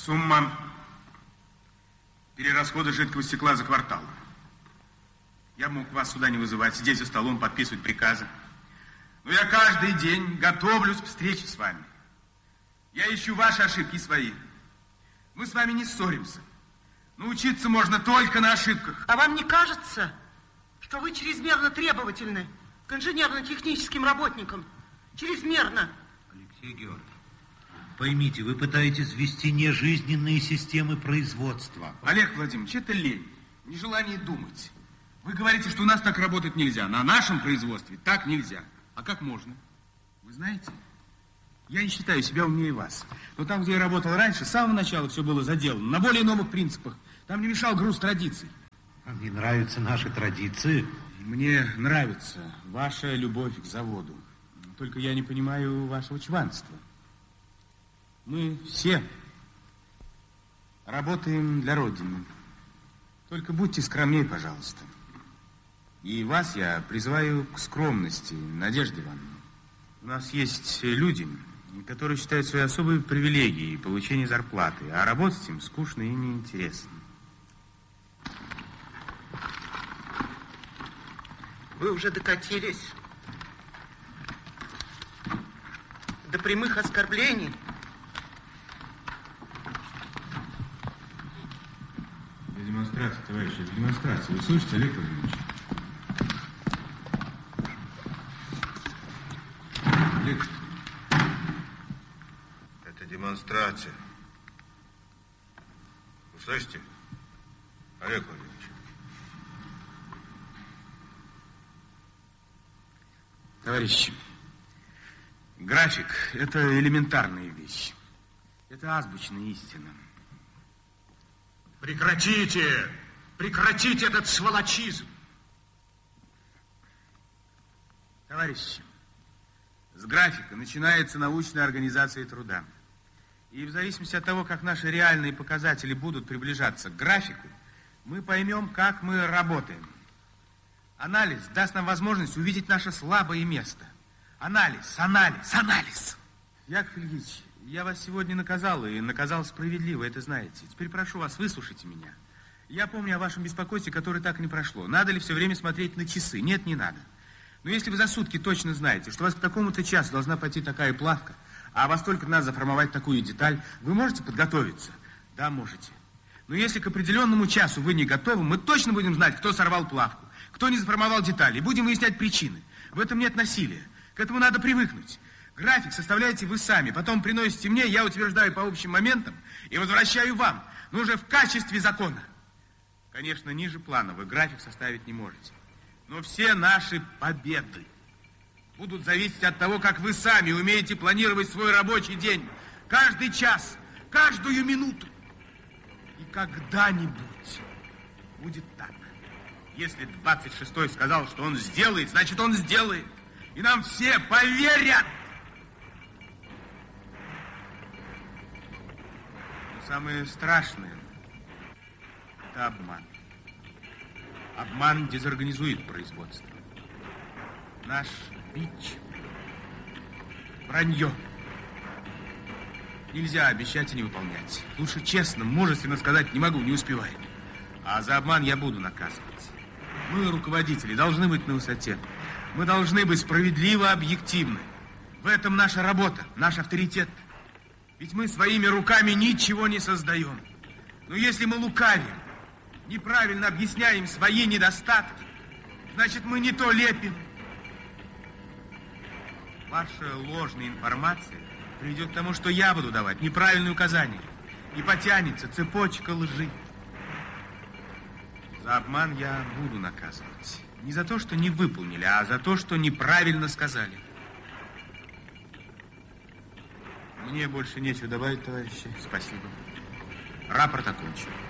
Сумма перерасхода жидкого стекла за квартал. Я мог вас сюда не вызывать, сидеть за столом, подписывать приказы. Но я каждый день готовлюсь к встрече с вами. Я ищу ваши ошибки свои. Мы с вами не ссоримся. Научиться можно только на ошибках. А вам не кажется, что вы чрезмерно требовательны к инженерно-техническим работникам? Чрезмерно. Алексей Георгиевич, поймите, вы пытаетесь ввести нежизненные системы производства. Олег Владимирович, это лень, нежелание думать. Вы говорите, что у нас так работать нельзя. На нашем производстве так нельзя. А как можно? Вы знаете, я не считаю себя умнее вас. Но там, где я работал раньше, с самого начала все было заделано. На более новых принципах. Там не мешал груз традиций. Вам не нравятся наши традиции? Мне нравится ваша любовь к заводу. Только я не понимаю вашего чванства. Мы все работаем для Родины. Только будьте скромнее, пожалуйста. И вас я призываю к скромности, Надежда Ивановна. У нас есть люди, которые считают своей особой привилегией получение зарплаты, а работать им скучно и неинтересно. Вы уже докатились до прямых оскорблений. Для демонстрации, товарищи, для демонстрации. Вы слышите, Олег Владимирович? Олег. Это демонстрация. Вы слышите, Олег Владимирович? Товарищи, график – это элементарная вещь. Это азбучная истина. Прекратите! Прекратите этот сволочизм! Товарищи, с графика начинается научная организация труда. И в зависимости от того, как наши реальные показатели будут приближаться к графику, мы поймем, как мы работаем. Анализ даст нам возможность увидеть наше слабое место. Анализ. Яков Ильич, я вас сегодня наказал, и наказал справедливо, это знаете. Теперь прошу вас, выслушайте меня. Я помню о вашем беспокойстве, которое так и не прошло. Надо ли все время смотреть на часы? Нет, не надо. Но если вы за сутки точно знаете, что у вас к такому-то часу должна пойти такая плавка, а во столько надо заформовать такую деталь, вы можете подготовиться? Да, можете. Но если к определенному часу вы не готовы, мы точно будем знать, кто сорвал плавку, кто не заформовал детали, и будем выяснять причины. В этом нет насилия. К этому надо привыкнуть. График составляете вы сами, потом приносите мне, я утверждаю по общим моментам и возвращаю вам, но уже в качестве закона. Конечно, ниже плана вы график составить не можете. Но все наши победы будут зависеть от того, как вы сами умеете планировать свой рабочий день. Каждый час, каждую минуту. И когда-нибудь будет так. Если 26-й сказал, что он сделает, значит, он сделает. И нам все поверят. Но самое страшное – это обман. Обман дезорганизует производство. Наш бич – вранье. Нельзя обещать и не выполнять. Лучше честно, мужественно сказать не могу, не успеваю. А за обман я буду наказывать. Мы, руководители, должны быть на высоте. Мы должны быть справедливо объективны. В этом наша работа, наш авторитет. Ведь мы своими руками ничего не создаем. Но если мы лукавим, неправильно объясняем свои недостатки, значит, мы не то лепим. Ваша ложная информация приведет к тому, что я буду давать неправильные указания. И потянется цепочка лжи. За обман я буду наказывать. Не за то, что не выполнили, а за то, что неправильно сказали. Мне больше нечего добавить, товарищи. Спасибо. Рапорт окончен.